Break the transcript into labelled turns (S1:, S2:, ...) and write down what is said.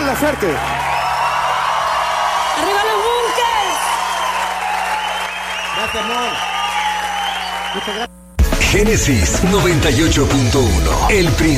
S1: la suerte.
S2: ¡Arriba los Bunkers!
S1: Gracias, amor. Muchas gracias.
S3: Génesis 98.1. El